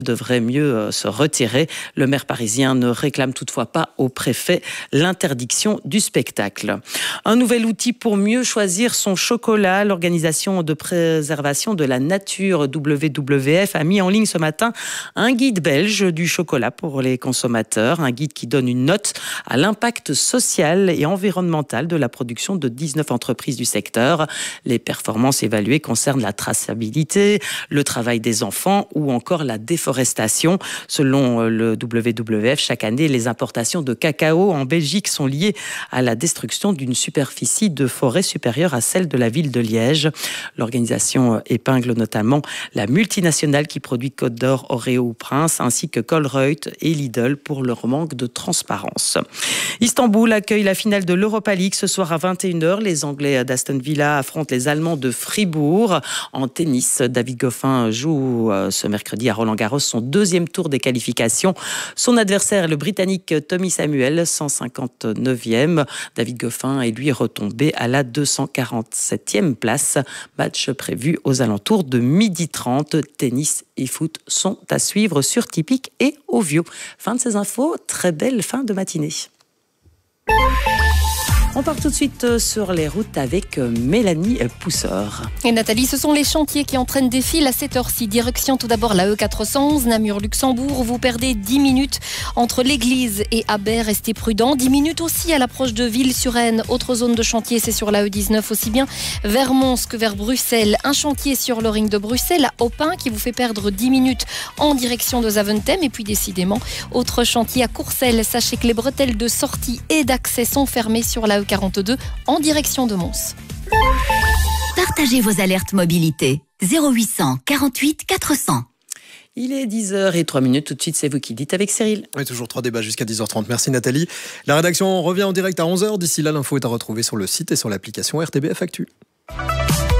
devrait mieux se retirer. Le maire parisien ne réclame toutefois pas au préfet l'interdiction du spectacle. Un nouvel outil pour mieux choisir son chocolat. L'organisation de préservation de la nature WWF a mis en ligne ce matin un guide belge du chocolat pour les consommateurs. Un guide qui donne une note à l'impact social et environnemental de la production de 19 entreprises du secteur. Les performances évaluées concernent la traçabilité, le travail des enfants ou encore la déforestation. Selon le WWF, chaque année, les importations de cacao en Belgique sont liées à la destruction d'une superficie de forêt supérieure à celle de la ville de Liège. L'organisation épingle notamment la multinationale qui produit Côte d'Or, Oreo ou Prince, ainsi que Colruyt et Lidl pour leur manque de transparence. Istanbul accueille la finale de l'Europa League ce soir à 21h. Les Anglais d'Aston Villa affrontent les Allemands de Fribourg. En tennis, David Goffin joue ce mercredi à Roland-Garros son deuxième tour des qualifications. Son adversaire, le Britannique Tommy Samuel, 159e. David Goffin est lui retombé à la 247e place. Match prévu aux alentours de 12h30. Tennis et foot sont à suivre sur Tipic et Ovio. Fin de ces infos. Très belle fin de matinée. On part tout de suite sur les routes avec Mélanie Pousseur. Et Nathalie, ce sont les chantiers qui entraînent des files à cette heure-ci. Direction tout d'abord la E411, Namur-Luxembourg. Vous perdez 10 minutes entre l'église et Aber. Restez prudent. 10 minutes aussi à l'approche de Ville-sur-Aisne. Autre zone de chantier, c'est sur la E19 aussi bien vers Mons que vers Bruxelles. Un chantier sur le ring de Bruxelles à Aupin qui vous fait perdre 10 minutes en direction de Zaventem. Et puis décidément, autre chantier à Courcelles. Sachez que les bretelles de sortie et d'accès sont fermées sur la E42 en direction de Mons. Partagez vos alertes mobilité. 0800 48 400. Il est 10h03. Tout de suite, c'est vous qui dites avec Cyril. Oui, toujours 3 débats jusqu'à 10h30. Merci Nathalie. La rédaction revient en direct à 11h. D'ici là, l'info est à retrouver sur le site et sur l'application RTBF Actu.